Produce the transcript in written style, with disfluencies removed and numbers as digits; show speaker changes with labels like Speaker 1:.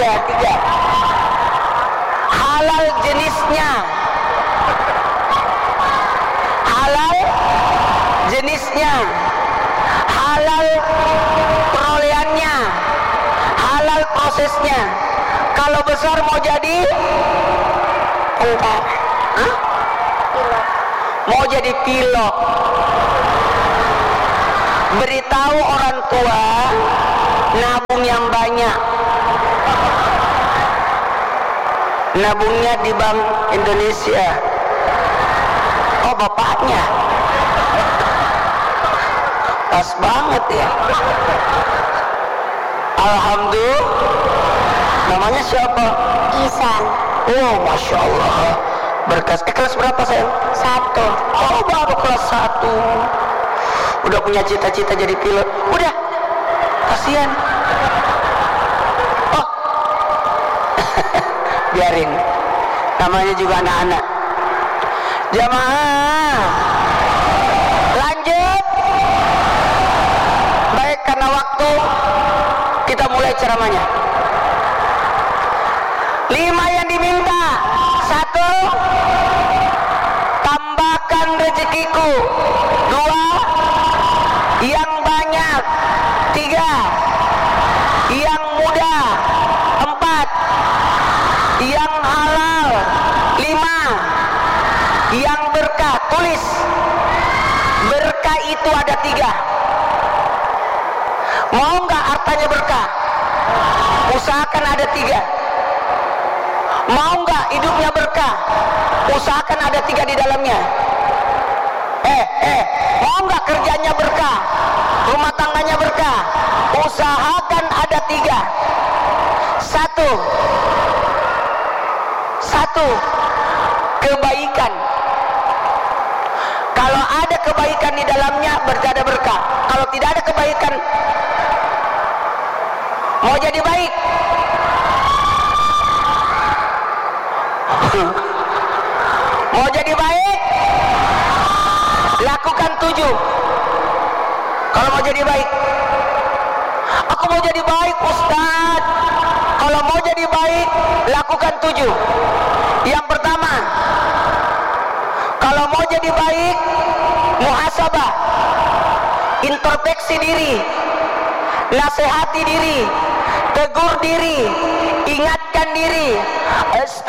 Speaker 1: tiga. Halal jenisnya, halal jenisnya, halal perolehannya, halal prosesnya. Kalau besar mau jadi
Speaker 2: Bentar.
Speaker 1: Hah?
Speaker 2: Pilot.
Speaker 1: Mau jadi pilot. Beritahu orang tua nabung yang banyak. Nabungnya di Bank Indonesia. Oh, bapaknya. Pas banget ya. Alhamdulillah. Namanya siapa?
Speaker 2: Ihsan.
Speaker 1: Oh, Masya Allah. Berkas. Kelas berapa sayang?
Speaker 2: 1.
Speaker 1: Oh, baru kelas 1. Udah punya cita-cita jadi pilot. Udah. Kasihan. Oh. Biarin. Namanya juga anak-anak. Jamaah. Lanjut. Baik, karena waktu kita mulai ceramahnya. 5 yang diminta. 1, tambahkan rezekiku. 2, yang banyak. 3, yang mudah. 4, yang halal. 5, yang berkah. Tulis, berkah itu ada 3. Mau nggak hartanya berkah? Usahakan ada 3. Mau nggak hidupnya berkah? Usahakan ada 3 di dalamnya. Mau nggak kerjanya berkah? Rumah tangganya berkah? Usahakan ada 3. 1, kebaikan. Kalau ada kebaikan di dalamnya berarti ada berkah. Kalau tidak ada kebaikan, mau jadi baik, mau jadi baik, lakukan 7. Kalau mau jadi baik, aku mau jadi baik Ustaz. Kalau mau jadi baik, lakukan 7. Yang pertama, kalau mau jadi baik, muhasabah, introspeksi diri, nasihati diri, tegur diri, ingatkan diri.